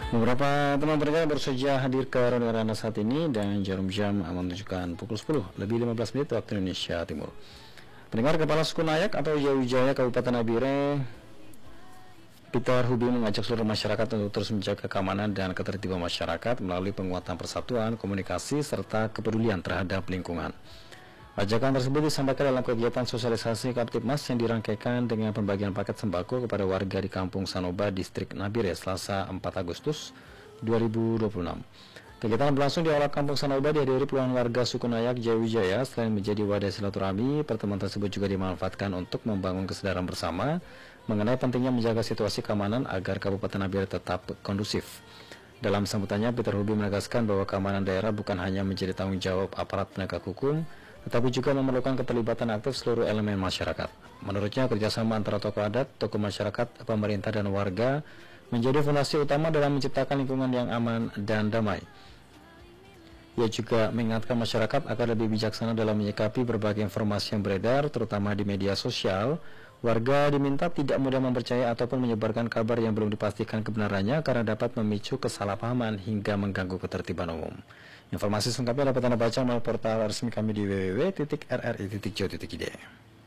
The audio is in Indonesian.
Beberapa teman pendengar baru saja hadir ke ruangan Anda saat ini dan jarum jam menunjukkan pukul 10 lebih 15 menit waktu Indonesia Timur. Pendengar, Kepala Suku Nayak atau Jawijaya Kabupaten Nabire, Peter Hubi, mengajak seluruh masyarakat untuk terus menjaga keamanan dan ketertiban masyarakat melalui penguatan persatuan, komunikasi, serta kepedulian terhadap lingkungan. Ajakan tersebut disampaikan dalam kegiatan sosialisasi Kamtibmas yang dirangkaikan dengan pembagian paket sembako kepada warga di Kampung Sanoba, Distrik Nabire, Selasa 4 Agustus 2026. Kegiatan berlangsung di aula Kampung Sanoba dihadiri puluhan warga suku Nayak Jawijaya. Selain menjadi wadah silaturahmi, pertemuan tersebut juga dimanfaatkan untuk membangun kesadaran bersama mengenai pentingnya menjaga situasi keamanan agar Kabupaten Nabire tetap kondusif. Dalam sambutannya, Peter Hubi menegaskan bahwa keamanan daerah bukan hanya menjadi tanggung jawab aparat penegak hukum, tetapi juga memerlukan keterlibatan aktif seluruh elemen masyarakat. Menurutnya, kerjasama antara tokoh adat, tokoh masyarakat, pemerintah, dan warga menjadi fondasi utama dalam menciptakan lingkungan yang aman dan damai. Ia juga mengingatkan masyarakat agar lebih bijaksana dalam menyikapi berbagai informasi yang beredar, terutama di media sosial. Warga diminta tidak mudah mempercayai ataupun menyebarkan kabar yang belum dipastikan kebenarannya karena dapat memicu kesalahpahaman hingga mengganggu ketertiban umum. Informasi selengkapnya dapat Anda baca melalui portal resmi kami di www.rri.co.id.